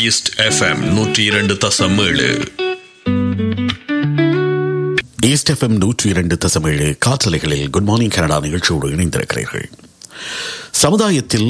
East FM 102.7. East FM 102.7 காற்றலைகளில் good morning Canada நிகழ்ச்சியோடு இணைந்திருக்கிறீர்கள். சமுதாயத்தில்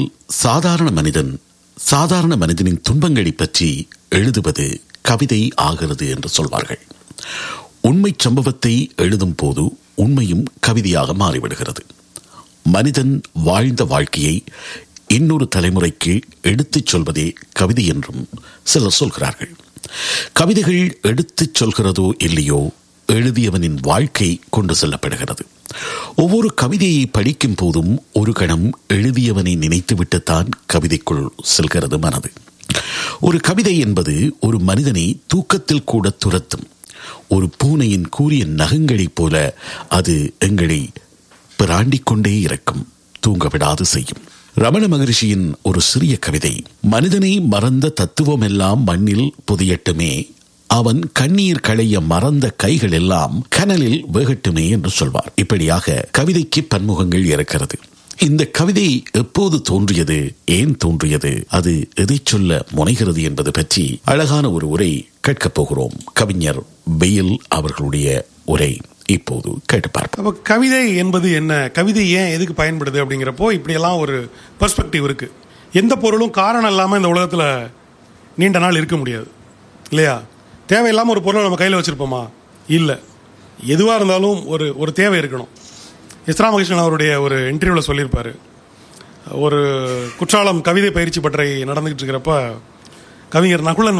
சாதாரண மனிதனின் துன்பங்களை பற்றி எழுதுவது கவிதை ஆகிறது என்று சொல்வார்கள். உண்மை சம்பவத்தை எழுதும் போது உண்மையும் கவிதையாக மாறிவிடுகிறது. மனிதன் வாழ்ந்த வாழ்க்கையை இன்னொரு தலைமுறைக்கு எடுத்துச் சொல்வதே கவிதை என்றும் சிலர் சொல்கிறார்கள். கவிதைகள் எடுத்துச் சொல்கிறதோ இல்லையோ, எழுதியவனின் வாழ்க்கை கொண்டு செல்லப்படுகிறது. ஒவ்வொரு கவிதையை படிக்கும் போதும் ஒரு கணம் எழுதியவனை நினைத்துவிட்டுத்தான் கவிதைக்குள் செல்கிறது மனது. ஒரு கவிதை என்பது ஒரு மனிதனை தூக்கத்தில் கூட துரத்தும். ஒரு பூனையின் கூரிய நகங்களைப் போல அது எங்களை பிராண்டிக் கொண்டே இருக்கும், தூங்க விடாது செய்யும். ரமண மகரிஷியின் ஒரு சிறிய கவிதை, மனிதனை மறந்த தத்துவம் எல்லாம் மண்ணில் புதையட்டுமே, அவன் கண்ணீர் களைய மறந்த கைகள் எல்லாம் கனலில் வேகட்டுமே என்று சொல்வார். இப்படியாக கவிதைக்கு பன்முகங்கள் இருக்கிறது. இந்த கவிதை எப்போது தோன்றியது, ஏன் தோன்றியது, அது எதை சொல்ல முனைகிறது என்பது பற்றி அழகான ஒரு உரை கேட்கப் போகிறோம். கவிஞர் பெயில் அவர்களுடைய உரை இப்போது கேட்டு பார்ப்போம். கவிதை என்பது என்ன, கவிதை ஏன் எதுக்கு பயன்படுது அப்படிங்கிறப்போ இப்படியெல்லாம் ஒரு பெர்ஸ்பெக்டிவ் இருக்கு. எந்த பொருளும் காரணம் இல்லாமல் இந்த உலகத்தில் நீண்ட நாள் இருக்க முடியாது இல்லையா? தேவையில்லாமல் ஒரு பொருளை நம்ம கையில் வச்சுருப்போமா? இல்லை. எதுவாக இருந்தாலும் ஒரு தேவை இருக்கணும். எஸ். ராமகிருஷ்ணன் அவருடைய ஒரு இன்டர்வியூவில் சொல்லியிருப்பார், ஒரு குற்றாலம் கவிதை பயிற்சி பற்றி நடந்துக்கிட்டு இருக்கிறப்ப கவிஞர் நகுலன்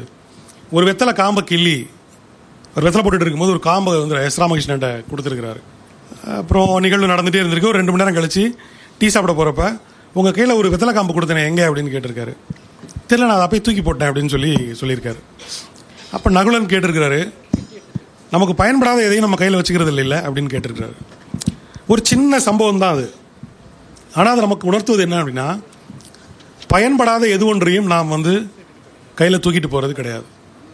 ஒரு வெத்தலை காம்பை கிள்ளி ஒரு வெத்தலை போட்டுட்டு இருக்கும்போது ஒரு காம்பை எஸ். ராமகிருஷ்ணன்ட்ட கொடுத்துருக்கிறாரு. அப்புறம் நிகழ்வு நடந்துகிட்டே இருந்திருக்கு. ஒரு 2 மணி நேரம் கழிச்சு டீ சாப்பிட போகிறப்ப உங்கள் கையில் ஒரு வெத்தலை காம்பு கொடுத்தேனே எங்கே அப்படின்னு கேட்டிருக்காரு. தெரியல, நான் அதை அப்பயே தூக்கி போட்டேன் அப்படின்னு சொல்லியிருக்காரு. அப்போ நகுலன் கேட்டிருக்கிறாரு, நமக்கு பயன்படாத எதையும் நம்ம கையில் வச்சுக்கிறது இல்லை அப்படின்னு கேட்டிருக்கிறாரு. ஒரு சின்ன சம்பவம் தான் அது. ஆனால் அது நமக்கு உணர்த்துவது என்ன அப்படின்னா, பயன்படாத எது ஒன்றையும் நாம் கையில் தூக்கிட்டு போகிறது கிடையாது.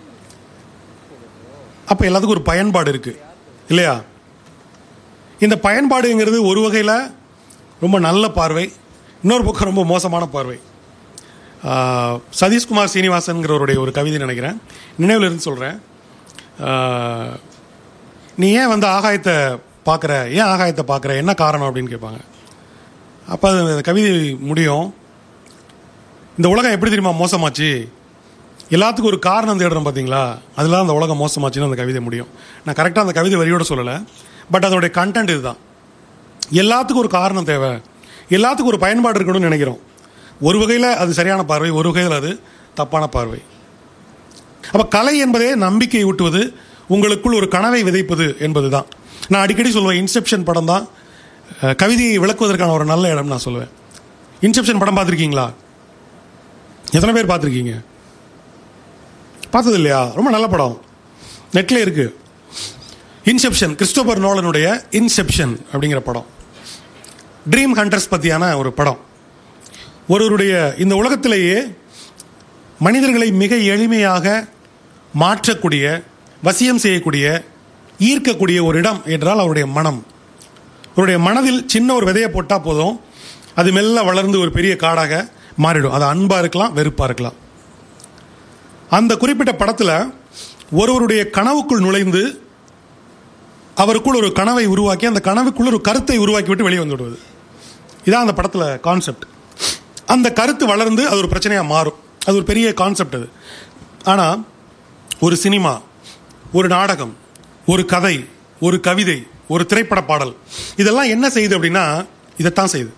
அப்போ எல்லாத்துக்கும் ஒரு பயன்பாடு இருக்கு இல்லையா? இந்த பயன்பாடுங்கிறது ஒரு வகையில் ரொம்ப நல்ல பார்வை, இன்னொரு பக்கம் ரொம்ப மோசமான பார்வை. சதீஷ்குமார் சீனிவாசன்கிறவருடைய ஒரு கவிதை நினைக்கிறேன், நினைவில் இருந்து சொல்கிறேன். நீ ஏன் ஆகாயத்தை பார்க்குற, என்ன காரணம் அப்படின்னு கேட்பாங்க. அப்போ அந்த கவிதை முடியும், இந்த உலகம் எப்படி தெரியுமா மோசமாச்சு, எல்லாத்துக்கும் ஒரு காரணம் தேடுறோம் பார்த்தீங்களா, அதெல்லாம் அந்த உலகம் மோசமாச்சுன்னு அந்த கவிதை முடியும். நான் கரெக்டாக அந்த கவிதை வரியோட சொல்லலை, பட் அதோடைய கண்டென்ட் இதுதான். எல்லாத்துக்கும் ஒரு காரணம் தேவை, எல்லாத்துக்கும் ஒரு பயன்பாடு இருக்கணும்னு நினைக்கிறோம். ஒரு வகையில் அது சரியான பார்வை, ஒரு வகையில் அது தப்பான பார்வை. அப்போ கலை என்பதே நம்பிக்கை ஊட்டுவது, உங்களுக்குள் ஒரு கனவை விதைப்பது என்பது தான். நான் அடிக்கடி சொல்லுவேன், இன்செப்ஷன் படம் தான் கவிதையை விளக்குவதற்கான ஒரு நல்ல இடம் நான் சொல்லுவேன். இன்செப்ஷன் படம் பார்த்துருக்கீங்களா? எத்தனை பேர் பார்த்துருக்கீங்க? பார்த்தது இல்லையா? ரொம்ப நல்ல படம், நெட்டில் இருக்கு. இன்செப்ஷன், கிறிஸ்டோபர் நோலனுடைய இன்செப்ஷன் அப்படிங்கிற படம். ட்ரீம் ஹண்டர்ஸ் பற்றியான ஒரு படம். ஒருவருடைய இந்த உலகத்திலேயே மனிதர்களை மிக எளிமையாக மாற்றக்கூடிய, வசியம் செய்யக்கூடிய, ஈர்க்கக்கூடிய ஒரு இடம் என்றால் அவருடைய மனம். அவருடைய மனதில் சின்ன ஒரு விதையை போட்டால் போதும், அது மெல்ல வளர்ந்து ஒரு பெரிய காடாக மாறிடும். அது அன்பாக இருக்கலாம், வெறுப்பாக இருக்கலாம். அந்த குறிப்பிட்ட படத்தில் ஒருவருடைய கனவுக்குள் நுழைந்து அவருக்குள் ஒரு கனவை உருவாக்கி, அந்த கனவுக்குள் ஒரு கருத்தை உருவாக்கி விட்டு வெளியே வந்து விடுவது. இதான் அந்த படத்தில் கான்செப்ட். அந்த கருத்து வளர்ந்து அது ஒரு பிரச்சனையாக மாறும். அது ஒரு பெரிய கான்செப்ட் அது. ஆனால் ஒரு சினிமா, ஒரு நாடகம், ஒரு கதை, ஒரு கவிதை, ஒரு திரைப்பட பாடல், இதெல்லாம் என்ன செய்யுது அப்படின்னா இதைத்தான் செய்யுது.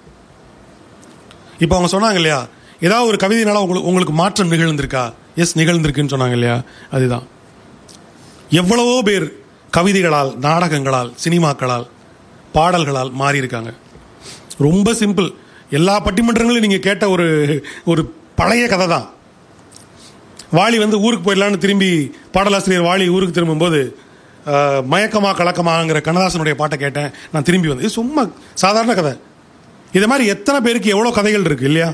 இப்போ அவங்க சொன்னாங்க இல்லையா, ஏதாவது ஒரு கவிதையினால உங்களுக்கு மாற்றம் நிகழ்ந்திருக்கா? எஸ், நிகழ்ந்திருக்குன்னு சொன்னாங்க இல்லையா? அதுதான். எவ்வளவோ பேர் கவிதைகளால், நாடகங்களால், சினிமாக்களால், பாடல்களால் மாறி இருக்காங்க. ரொம்ப சிம்பிள். எல்லா பட்டிமன்றங்களும் நீங்கள் கேட்ட ஒரு பழைய கதை தான். வாலி ஊருக்கு போயிடலான்னு திரும்பி, பாடலாசிரியர் வாலி ஊருக்கு திரும்பும்போது மயக்கமா கலக்கமாங்கிற கண்ணதாசனுடைய பாட்டை கேட்டேன், நான் திரும்பி வந்தேன். இது சும்மா சாதாரண கதை. இது மாதிரி எத்தனை பேருக்கு எவ்வளோ கதைகள் இருக்கு இல்லையா?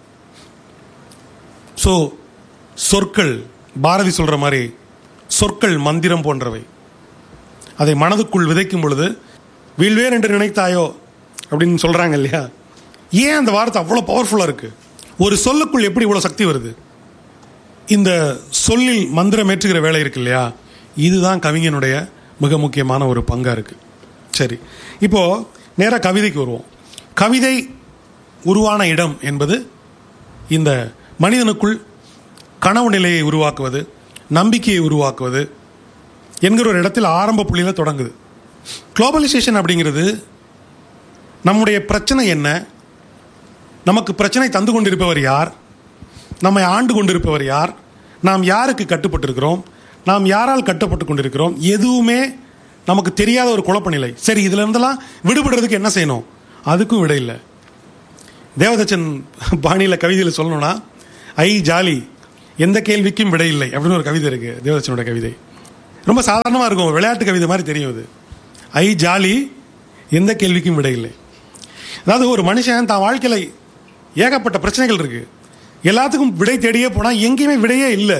ஸோ சொற்கள், பாரதி சொல்ற மாதிரி சொற்கள் மந்திரம் போன்றவை. அதை மனதுக்குள் விதைக்கும் பொழுது வீழ்வேர் என்று நினைத்தாயோ அப்படின்னு சொல்றாங்க இல்லையா? ஏன் அந்த வார்த்தை அவ்வளோ பவர்ஃபுல்லாக இருக்கு? ஒரு சொல்லுக்குள் எப்படி இவ்வளோ சக்தி வருது? இந்த சொல்லில் மந்திரம் ஏற்றுகிற வேலை இருக்கு இல்லையா, இதுதான் கவிஞனுடைய மிக முக்கியமான ஒரு பங்காக இருக்குது. சரி, இப்போது நேராக கவிதைக்கு வருவோம். கவிதை உருவான இடம் என்பது இந்த மனிதனுக்குள் கனவு நிலையை உருவாக்குவது, நம்பிக்கையை உருவாக்குவது என்கிற ஒரு இடத்தில் ஆரம்ப புள்ளியில் தொடங்குது. குளோபலைசேஷன் அப்படிங்கிறது நம்முடைய பிரச்சனை என்ன, நமக்கு பிரச்சனை தந்து கொண்டிருப்பவர் யார், நம்மை ஆண்டு கொண்டிருப்பவர் யார், நாம் யாருக்கு கட்டுப்பட்டிருக்கிறோம், நாம் யாரால் கட்டுப்பட்டு கொண்டிருக்கிறோம், எதுவுமே நமக்கு தெரியாத ஒரு குழப்ப நிலை. சரி, இதுல இருந்தெல்லாம் விடுபடுறதுக்கு என்ன செய்யணும்? அதுக்கும் விடை இல்லை. தேவதச்சன் பாணியில் கவிதையில் சொல்லணும்னா, ஐ ஜாலி, எந்த கேள்விக்கும் விடை இல்லை அப்படின்னு ஒரு கவிதை இருக்கு. தேவதச்சனோட கவிதை ரொம்ப சாதாரணமாக இருக்கும், விளையாட்டு கவிதை மாதிரி தெரியும். அது ஐ ஜாலி, எந்த கேள்விக்கும் விடை இல்லை. அதாவது ஒரு மனுஷன் தான் வாழ்க்கையில் ஏகப்பட்ட பிரச்சனைகள் இருக்கு, எல்லாத்துக்கும் விடை தேடியே போனால் எங்கேயுமே விடையே இல்லை,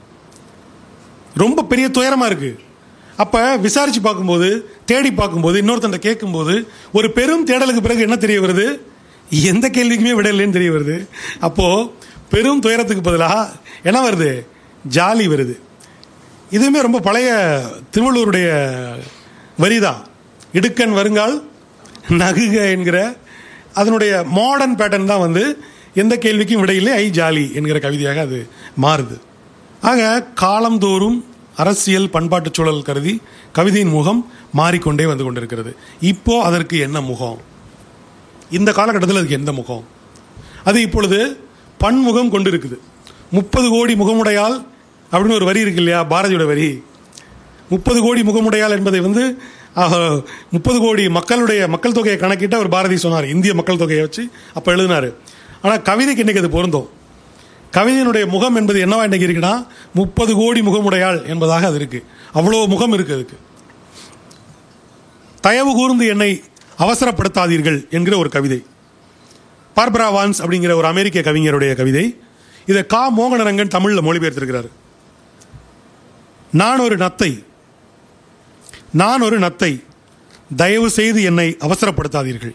ரொம்ப பெரிய துயரமாக இருக்கு. அப்போ விசாரித்து பார்க்கும்போது, தேடி பார்க்கும்போது, இன்னொருத்தன் கேட்கும்போது ஒரு பெரும் தேடலுக்கு பிறகு என்ன தெரிய வருது? எந்த கேள்விக்குமே விடை இல்லைன்னு தெரிய வருது. அப்போது பெரும் துயரத்துக்கு பதிலாக என்ன வருது? ஜாலி வருது. இதுவுமே ரொம்ப பழைய திருவள்ளுவருடைய வரிதான். இடுக்கண் வருங்கால் நகுக என்கிற அதனுடைய மாடர்ன் பேட்டர்ன் தான் வந்து எந்த கேள்விக்கும் விடையில்லை ஐ ஜாலி என்கிற கவிதையாக அது மாறுது. ஆக காலந்தோறும் அரசியல் பண்பாட்டு சூழல் கருதி கவிதையின் முகம் மாறிக்கொண்டே வந்து கொண்டிருக்கிறது. இப்போ அதற்கு என்ன முகம்? இந்த காலகட்டத்தில் அதுக்கு எந்த முகம்? அது இப்பொழுது பன்முகம் கொண்டு இருக்குது. 30 கோடி முகமுடையால் அப்படின்னு ஒரு வரி இருக்கு இல்லையா, பாரதியோட வரி. 30 கோடி முகமுடையால் என்பதை வந்து 30 கோடி மக்கள் தொகையை கணக்கிட்டு அவர் பாரதி சொன்னார், இந்திய மக்கள் தொகையை வச்சு அப்போ எழுதினார். ஆனால் கவிதைக்கு இன்னைக்கு அது பொருந்தும். கவிதையினுடைய முகம் என்பது என்னவா இன்னைக்கு இருக்குன்னா 30 கோடி முகமுடையாள் என்பதாக அது இருக்கு. அவ்வளோ முகம் இருக்கு அதுக்கு. தயவு கூர்ந்து என்னை அவசரப்படுத்தாதீர்கள் என்கிற ஒரு கவிதை, பார்பரா வான்ஸ் அப்படிங்கிற ஒரு அமெரிக்க கவிஞருடைய கவிதை. இதை கா மோகனரங்கன் தமிழில் மொழிபெயர்த்திருக்கிறார். நான் ஒரு நத்தை, தயவு செய்து என்னை அவசரப்படுத்தாதீர்கள்.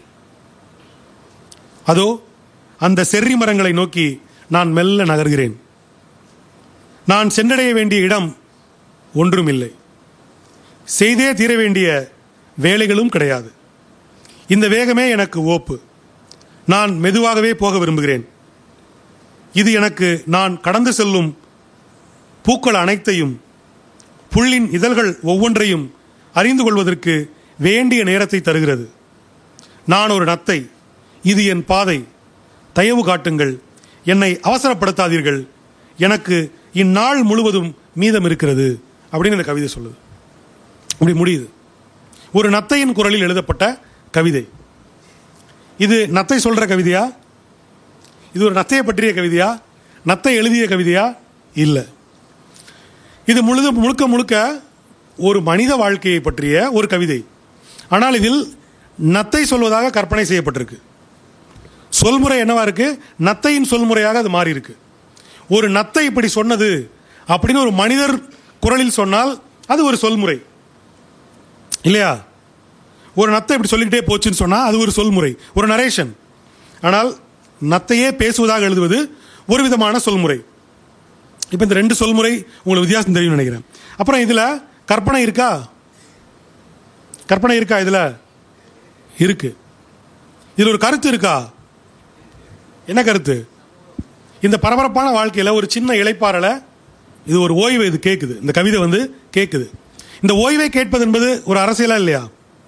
அதோ அந்த செர்ரி மரங்களை நோக்கி நான் மெல்ல நகர்கிறேன். நான் சென்றடைய வேண்டிய இடம் ஒன்றும் இல்லை, செய்தே தீர வேண்டிய வேலைகளும் கிடையாது. இந்த வேகமே எனக்கு ஓப்பு. நான் மெதுவாகவே போக விரும்புகிறேன். இது எனக்கு நான் கடந்து செல்லும் பூக்கள் அனைத்தையும், புல்லின் இதழ்கள் ஒவ்வொன்றையும் அறிந்து கொள்வதற்கு வேண்டிய நேரத்தை தருகிறது. நான் ஒரு நத்தை, இது என் பாதை, தயவு காட்டுங்கள், என்னை அவசரப்படுத்தாதீர்கள், எனக்கு இந்நாள் முழுவதும் மீதம் இருக்கிறது அப்படின்னு இந்த கவிதை சொல்லுது. அப்படி முடியுது. ஒரு நத்தையின் குரலில் எழுதப்பட்ட கவிதை. இது நத்தை சொல்ற கவிதையா? இது ஒரு நத்தையை பற்றிய கவிதையா? நத்தை எழுதிய கவிதையா? இல்லை. இது முழுக்க முழுக்க ஒரு மனித வாழ்க்கையை பற்றிய ஒரு கவிதை. ஆனால் இதில் நத்தை சொல்வதாக கற்பனை செய்யப்பட்டிருக்கு. சொல்முறை என்னவா இருக்கு? நத்தையின் சொல்முறையாக அது மாறி இருக்கு. ஒரு நத்தை இப்படி சொன்னது அப்படின்னு ஒரு மனிதர் குரலில் சொன்னால் அது ஒரு சொல்முறை இல்லையா? ஒரு நத்தை இப்படி சொல்லிக்கிட்டே போச்சுன்னு சொன்னா அது ஒரு சொல்முறை, ஒரு நரேஷன். ஆனால் நத்தையே பேசுவதாக எழுதுவது ஒரு விதமான சொல்முறை. இப்போ இந்த ரெண்டு சொல்முறை உங்களுக்கு வித்தியாசம் தெரியும் நினைக்கிறேன். அப்புறம் இதுல கற்பனை இருக்கா? இதுல இருக்கு. இதுல ஒரு கருத்து இருக்கா? என்ன கருத்து? இந்த பரபரப்பான வாழ்க்கையில ஒரு சின்ன இளைப்பாறல, இது ஒரு ஓய்வு, இது கேட்குது. இந்த கவிதை வந்து கேட்குது. இந்த ஓய்வை கேட்பது என்பது ஒரு அரசியலா இல்லையா?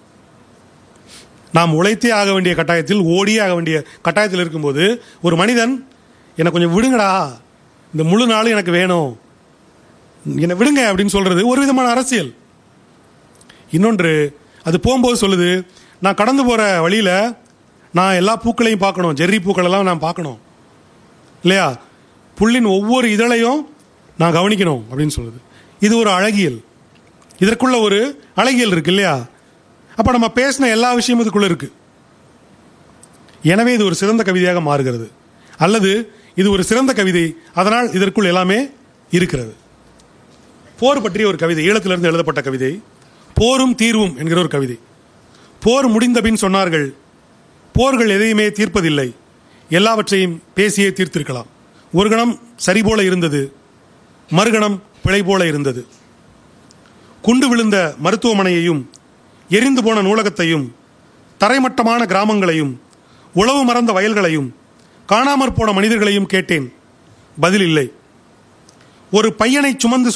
நாம் உழைத்தே ஆக வேண்டிய கட்டாயத்தில், ஓடியே ஆக வேண்டிய கட்டாயத்தில் இருக்கும்போது ஒரு மனிதன் என்னை கொஞ்சம் விடுங்கடா, இந்த முழு நாளும் எனக்கு வேணும், என்னை விடுங்க அப்படின்னு சொல்றது ஒரு விதமான அரசியல். இன்னொன்று, அது போகும்போது சொல்லுது, நான் கடந்து போற வழியில நான் எல்லா பூக்களையும் பார்க்கணும், ஜெர்ரி பூக்கள் எல்லாம் நான் பார்க்கணும் இல்லையா, புல்லின் ஒவ்வொரு இதழையும் நான் கவனிக்கணும் அப்படின்னு சொல்லுது. இது ஒரு அழகியல். இதற்குள்ள ஒரு அழகியல் இருக்கு இல்லையா? அப்ப நம்ம பேசின எல்லா விஷயமும் இதுக்குள்ள இருக்கு. எனவே இது ஒரு சிறந்த கவிதையாக மாறுகிறது. அல்லது இது ஒரு சிறந்த கவிதை, அதனால் இதற்குள் எல்லாமே இருக்கிறது. போர் பற்றிய ஒரு கவிதை, ஈழத்திலிருந்து எழுதப்பட்ட கவிதை, போரும் தீர்வும் என்கிற ஒரு கவிதை. போர் முடிந்த பின் சொன்னார்கள், போர்கள் எதையுமே தீர்ப்பதில்லை, எல்லாவற்றையும் பேசியே தீர்த்திருக்கலாம். ஒரு கணம் சரி போல இருந்தது, மறுகணம் பிழை போல இருந்தது. குண்டு விழுந்த மருத்துவமனையையும், எரிந்து போன நூலகத்தையும், தரைமட்டமான கிராமங்களையும், உழவு மறந்த வயல்களையும், காணாமற் போன மனிதர்களையும் கேட்டேன். பதில் இல்லை. ஒரு பையனை சுமந்து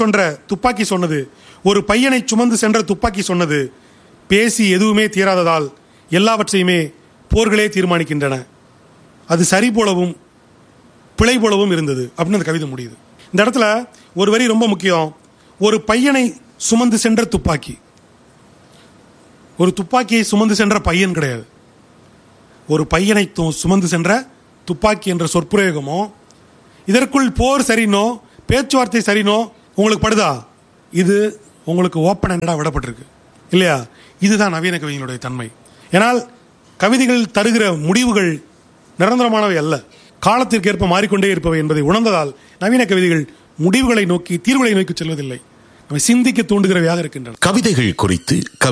சென்ற துப்பாக்கி சொன்னது பேசி எதுவுமே தீராததால் எல்லாவற்றையுமே போர்களே தீர்மானிக்கின்றன. அது சரி போலவும் பிழை போலவும் இருந்தது அப்படின்னு அந்த கவிதை முடியுது. இந்த இடத்துல ஒரு வரி ரொம்ப முக்கியம். ஒரு பையனை சுமந்து சென்ற துப்பாக்கி. ஒரு துப்பாக்கியை சுமந்து சென்ற பையன் கிடையாது. ஒரு பையனை சுமந்து சென்ற துப்பாக்கி என்ற சொற்பிரயோகமோ, இதற்குள் போர் சரினோ பேச்சுவார்த்தை சரினோ உங்களுக்கு படுதா? இது உங்களுக்கு ஓப்பன் ஹேண்டடா விடப்பட்டிருக்கு இல்லையா? இதுதான் நவீன கவிதைகளுடைய தன்மை. ஏனால் கவிதைகள் தருகிற முடிவுகள் நிரந்தரமானவை அல்ல, காலத்திற்கு ஏற்ப மாறிக்கொண்டே இருப்பவை என்பதை உணர்ந்ததால் நவீன கவிதைகள் முடிவுகளை நோக்கி, தீர்வுகளை நோக்கி செல்வதில்லை, நம்மை சிந்திக்க தூண்டுகிறவையாக இருக்கின்றன. கவிதைகள் குறித்து